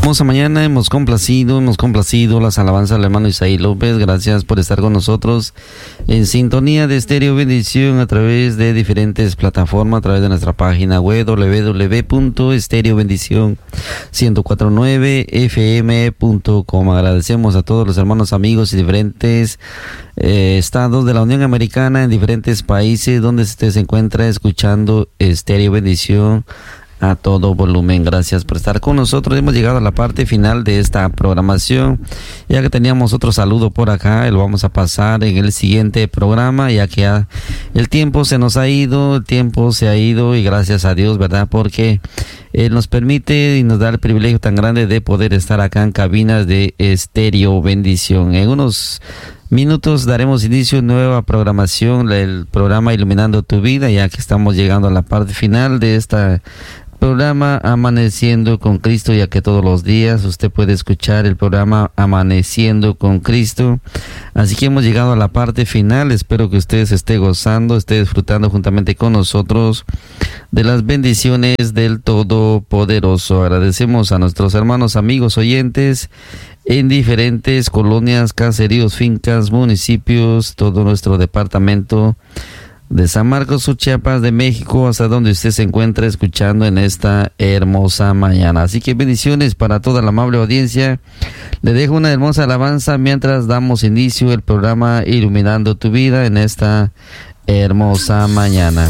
Hermosa mañana, hemos complacido las alabanzas al hermano Isaí López. Gracias por estar con nosotros en sintonía de Estéreo Bendición a través de diferentes plataformas, a través de nuestra página web www.estereobendición1049fm.com. Agradecemos a todos los hermanos amigos y diferentes estados de la Unión Americana, en diferentes países donde usted se encuentra escuchando Estéreo Bendición a todo volumen. Gracias por estar con nosotros. Hemos llegado a la parte final de esta programación, ya que teníamos otro saludo por acá, lo vamos a pasar en el siguiente programa, ya que ya el tiempo se nos ha ido, y gracias a Dios, ¿verdad? Porque Él nos permite y nos da el privilegio tan grande de poder estar acá en cabinas de Estéreo Bendición. En unos minutos daremos inicio a nueva programación, el programa Iluminando tu Vida, ya que estamos llegando a la parte final de esta programa Amaneciendo con Cristo, ya que todos los días usted puede escuchar el programa Amaneciendo con Cristo. Así que hemos llegado a la parte final. Espero que usted se esté gozando, esté disfrutando juntamente con nosotros de las bendiciones del Todopoderoso. Agradecemos a nuestros hermanos, amigos, oyentes en diferentes colonias, caseríos, fincas, municipios, todo nuestro departamento de San Marcos, Chiapas, de México, hasta donde usted se encuentra escuchando en esta hermosa mañana. Así que bendiciones para toda la amable audiencia. Le dejo una hermosa alabanza mientras damos inicio al programa Iluminando tu Vida en esta hermosa mañana.